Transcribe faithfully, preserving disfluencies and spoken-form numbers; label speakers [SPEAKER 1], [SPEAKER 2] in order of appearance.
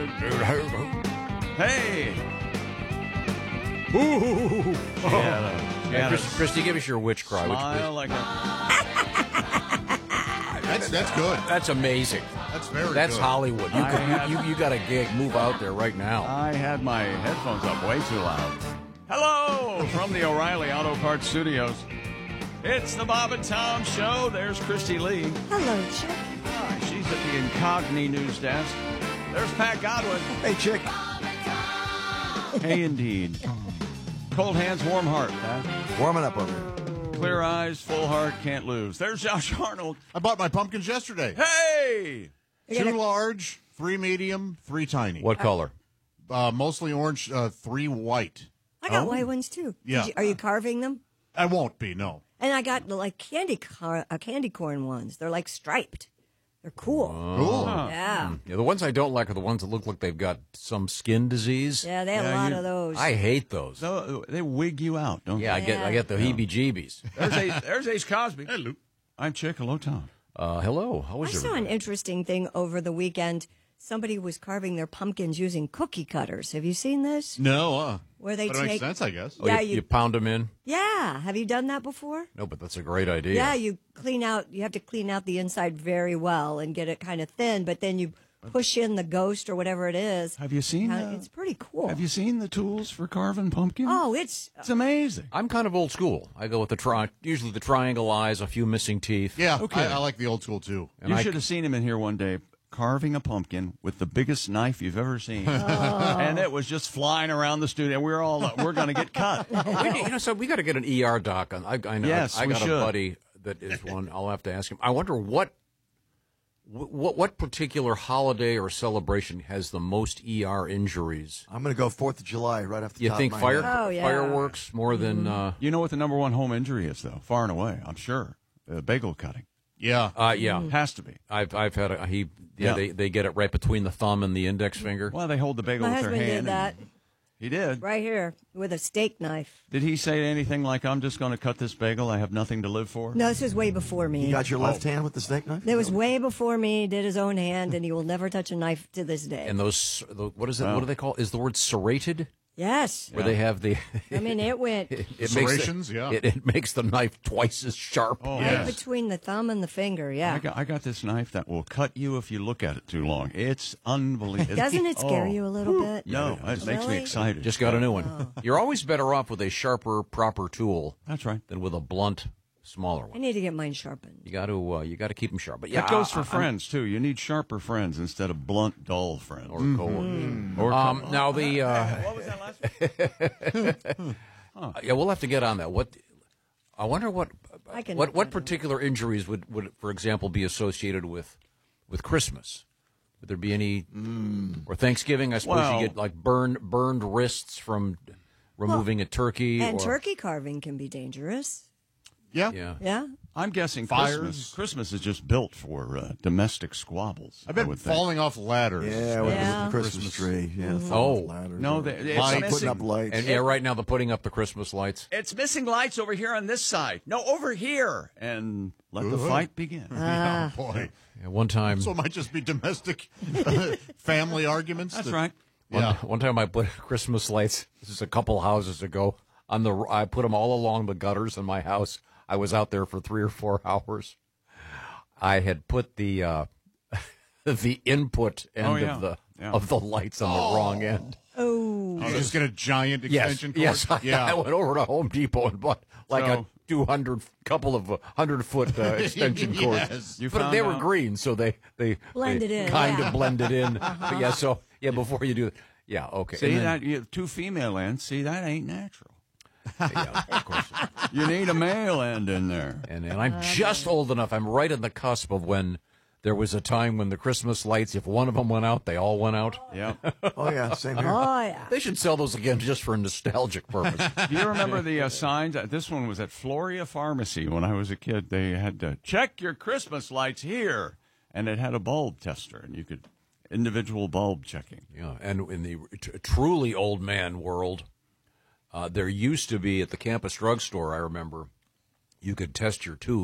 [SPEAKER 1] Hey.
[SPEAKER 2] Ooh.
[SPEAKER 1] Yeah,
[SPEAKER 2] Hey, Chris, Christy, give us your witch cry. Would you
[SPEAKER 1] Smile
[SPEAKER 2] please?
[SPEAKER 1] like a...
[SPEAKER 3] That's that's good.
[SPEAKER 2] That's amazing.
[SPEAKER 3] That's very
[SPEAKER 2] That's
[SPEAKER 3] good.
[SPEAKER 2] Hollywood. You,
[SPEAKER 1] I
[SPEAKER 2] could,
[SPEAKER 1] have-
[SPEAKER 2] you, you, you got a gig. Move out there right now.
[SPEAKER 1] I had my headphones up way too loud. Hello from the O'Reilly Auto Parts Studios. It's the Bob and Tom Show. There's Christy Lee.
[SPEAKER 4] Hello, Chick.
[SPEAKER 1] Hi, she's at the Incogni news desk. There's Pat Godwin.
[SPEAKER 5] Hey, chick.
[SPEAKER 1] Hey, indeed. Cold hands, warm heart, Pat.
[SPEAKER 5] Warming up over here.
[SPEAKER 1] Clear eyes, full heart, can't lose. There's Josh Arnold.
[SPEAKER 3] I bought my pumpkins yesterday.
[SPEAKER 1] Hey!
[SPEAKER 3] Two large, three medium, three tiny.
[SPEAKER 2] What color?
[SPEAKER 3] Uh, mostly orange, uh, three white.
[SPEAKER 4] I got
[SPEAKER 1] Oh.
[SPEAKER 4] white ones too. Did
[SPEAKER 3] Yeah.
[SPEAKER 4] you- are you carving them?
[SPEAKER 3] I won't be, no.
[SPEAKER 4] And I got like candy car- uh, candy corn ones. They're like striped. They're cool.
[SPEAKER 3] Cool.
[SPEAKER 4] Yeah.
[SPEAKER 2] Yeah, the ones I don't like are the ones that look like they've got some skin disease.
[SPEAKER 4] Yeah, they have
[SPEAKER 1] Yeah,
[SPEAKER 4] a lot
[SPEAKER 1] you-
[SPEAKER 4] of those.
[SPEAKER 2] I hate those.
[SPEAKER 1] So they wig you out, don't
[SPEAKER 2] yeah, I
[SPEAKER 1] they?
[SPEAKER 2] get I get the
[SPEAKER 1] Yeah.
[SPEAKER 2] heebie-jeebies.
[SPEAKER 1] There's, Ace, there's Ace Cosby.
[SPEAKER 3] Hello.
[SPEAKER 1] I'm Chick. Hello, Tom.
[SPEAKER 2] Uh, hello. How
[SPEAKER 4] I
[SPEAKER 2] was
[SPEAKER 4] saw
[SPEAKER 2] everybody?
[SPEAKER 4] an interesting thing over the weekend. Somebody was carving their pumpkins using cookie cutters. Have you seen this?
[SPEAKER 3] No, uh.
[SPEAKER 4] Where they
[SPEAKER 3] But it makes
[SPEAKER 4] take
[SPEAKER 3] sense, I guess.
[SPEAKER 2] Oh,
[SPEAKER 4] Yeah,
[SPEAKER 2] you,
[SPEAKER 4] you-
[SPEAKER 2] you pound them in?
[SPEAKER 4] Yeah. Have you done that before?
[SPEAKER 2] No, but that's a great idea.
[SPEAKER 4] Yeah, you clean out. You have to clean out the inside very well and get it kind of thin. But then you push in the ghost or whatever it is.
[SPEAKER 1] Have you seen
[SPEAKER 4] Uh,
[SPEAKER 1] the,
[SPEAKER 4] It's pretty cool.
[SPEAKER 1] Have you seen the tools for carving pumpkins?
[SPEAKER 4] Oh, it's
[SPEAKER 1] It's amazing.
[SPEAKER 2] I'm kind of old school. I go with the tri- usually the triangle eyes, a few missing teeth.
[SPEAKER 3] Yeah,
[SPEAKER 1] Okay.
[SPEAKER 3] I, I like the old school, too.
[SPEAKER 2] And
[SPEAKER 1] you
[SPEAKER 2] I-
[SPEAKER 1] should have seen him in here one day carving a pumpkin with the biggest knife you've ever seen. And it was just flying around the studio. We're all, we're going to get cut.
[SPEAKER 2] We, you know, so we got to get an E R doc on. I, I know.
[SPEAKER 1] Yes,
[SPEAKER 2] I
[SPEAKER 1] we
[SPEAKER 2] got a
[SPEAKER 1] should.
[SPEAKER 2] buddy that is one. I'll have to ask him. I wonder what, what, what particular holiday or celebration has the most E R injuries?
[SPEAKER 5] I'm going to go fourth of July right off the
[SPEAKER 2] You
[SPEAKER 5] top
[SPEAKER 2] think
[SPEAKER 5] of my
[SPEAKER 2] fire,
[SPEAKER 5] head.
[SPEAKER 4] Oh, yeah.
[SPEAKER 2] fireworks more than? Uh,
[SPEAKER 1] You know what the number one home injury is, though? Far and away, I'm sure. Uh, bagel cutting.
[SPEAKER 3] Yeah.
[SPEAKER 2] uh, yeah,
[SPEAKER 1] Has to be.
[SPEAKER 2] I've I've had a he. Yeah,
[SPEAKER 1] Yeah.
[SPEAKER 2] They, they get it right between the thumb and the index finger.
[SPEAKER 1] Well, they hold the bagel
[SPEAKER 4] my
[SPEAKER 1] with their
[SPEAKER 4] husband
[SPEAKER 1] hand.
[SPEAKER 4] did that
[SPEAKER 1] and- He did.
[SPEAKER 4] right here with a steak knife.
[SPEAKER 1] Did he say anything like, I'm just going to cut this bagel, I have nothing to live for?
[SPEAKER 4] No, this was way before me.
[SPEAKER 5] You got your left
[SPEAKER 1] Oh.
[SPEAKER 5] hand with the steak knife?
[SPEAKER 4] It was way before me. Did his own hand, and he will never touch a knife to this day.
[SPEAKER 2] And those, the, what is it?
[SPEAKER 1] Wow.
[SPEAKER 2] What do they call? Is the word serrated?
[SPEAKER 4] yes,
[SPEAKER 2] Where they have the.
[SPEAKER 4] I mean it went
[SPEAKER 2] it, it
[SPEAKER 3] Serrations,
[SPEAKER 2] makes the,
[SPEAKER 3] yeah.
[SPEAKER 2] It, it makes the knife twice as sharp.
[SPEAKER 1] Oh,
[SPEAKER 4] right
[SPEAKER 3] Yes.
[SPEAKER 4] between the thumb and the finger. Yeah,
[SPEAKER 1] I got, I got this knife that will cut you if you look at it too long. It's unbelievable.
[SPEAKER 4] doesn't it scare
[SPEAKER 1] Oh.
[SPEAKER 4] you a little bit?
[SPEAKER 1] No, it makes me
[SPEAKER 4] Really?
[SPEAKER 1] excited.
[SPEAKER 2] Just got a new one. You're always better off with a sharper, proper tool
[SPEAKER 1] That's right.
[SPEAKER 2] than with a blunt, smaller
[SPEAKER 4] I
[SPEAKER 2] one.
[SPEAKER 4] need to get mine sharpened.
[SPEAKER 2] You got to uh, you got to keep them sharp. But yeah,
[SPEAKER 1] That goes
[SPEAKER 2] I-
[SPEAKER 1] for
[SPEAKER 2] I-
[SPEAKER 1] friends, too. You need sharper friends instead of blunt, dull friends.
[SPEAKER 2] or coworkers.
[SPEAKER 1] Or
[SPEAKER 2] Um, now the uh,
[SPEAKER 1] what was that last one?
[SPEAKER 2] yeah, we'll have to get on that. What I wonder what
[SPEAKER 4] I can
[SPEAKER 2] what
[SPEAKER 4] look
[SPEAKER 2] what
[SPEAKER 4] that up.
[SPEAKER 2] particular injuries would, would for example be associated with with Christmas? Would there be any or Thanksgiving? I suppose
[SPEAKER 1] Well-
[SPEAKER 2] you get like burned burned wrists from removing a turkey
[SPEAKER 4] And
[SPEAKER 2] or,
[SPEAKER 4] turkey carving can be dangerous.
[SPEAKER 3] Yeah.
[SPEAKER 2] Yeah.
[SPEAKER 4] Yeah,
[SPEAKER 1] I'm guessing
[SPEAKER 3] Fires.
[SPEAKER 1] Christmas, Christmas is just built for uh, domestic squabbles.
[SPEAKER 3] I've
[SPEAKER 1] I
[SPEAKER 3] been
[SPEAKER 1] would think.
[SPEAKER 3] falling off ladders.
[SPEAKER 5] Yeah, with
[SPEAKER 4] Yeah.
[SPEAKER 5] the Christmas tree. Yeah,
[SPEAKER 4] Mm-hmm.
[SPEAKER 2] Oh.
[SPEAKER 5] ladders.
[SPEAKER 1] No, they- it's
[SPEAKER 5] Lights,
[SPEAKER 1] missing-
[SPEAKER 5] putting up lights.
[SPEAKER 2] And yeah, right now they're putting up the Christmas lights.
[SPEAKER 1] It's missing lights over here on this side. No, over here. And let the fight begin.
[SPEAKER 3] Oh, boy.
[SPEAKER 2] Yeah, one time,
[SPEAKER 3] So it might just be domestic uh, family arguments.
[SPEAKER 1] That's
[SPEAKER 3] that-
[SPEAKER 1] right.
[SPEAKER 2] one,
[SPEAKER 3] Yeah.
[SPEAKER 2] one time I put Christmas lights. This is a couple houses ago. On the I put them all along the gutters in my house. I was out there for three or four hours. I had put the uh, the input end
[SPEAKER 1] Oh, yeah.
[SPEAKER 2] of the
[SPEAKER 1] Yeah.
[SPEAKER 2] of the lights on the wrong end.
[SPEAKER 4] oh,
[SPEAKER 3] You just get a giant
[SPEAKER 2] Yes,
[SPEAKER 3] extension cord?
[SPEAKER 2] yes. I,
[SPEAKER 3] Yeah.
[SPEAKER 2] I went over to Home Depot and bought like
[SPEAKER 1] So-
[SPEAKER 2] a two hundred couple of hundred foot uh, extension cords.
[SPEAKER 3] Yes.
[SPEAKER 1] You
[SPEAKER 2] but
[SPEAKER 1] found
[SPEAKER 2] they were
[SPEAKER 1] out-
[SPEAKER 2] green, so they they
[SPEAKER 4] Blended
[SPEAKER 2] they
[SPEAKER 4] in,
[SPEAKER 2] kind
[SPEAKER 4] yeah.
[SPEAKER 2] of blended in. But yeah, so yeah, before you do it, yeah, okay.
[SPEAKER 1] See
[SPEAKER 2] And then-
[SPEAKER 1] that? You have two female ends. See, that ain't natural.
[SPEAKER 2] yeah, of course.
[SPEAKER 1] You need a male end in there.
[SPEAKER 2] And and I'm just old enough. I'm right on the cusp of when there was a time when the Christmas lights, if one of them went out, they all went out.
[SPEAKER 1] Yeah.
[SPEAKER 5] Oh, yeah, same here.
[SPEAKER 4] oh yeah.
[SPEAKER 2] They should sell those again just for a nostalgic purpose.
[SPEAKER 1] Do you remember the uh, signs? Uh, This one was at Floria Pharmacy when I was a kid. They had to check your Christmas lights here, and it had a bulb tester, and you could individual bulb checking.
[SPEAKER 2] Yeah, and in the t- truly old man world, uh, there used to be at the campus drugstore. I remember you could test your tube.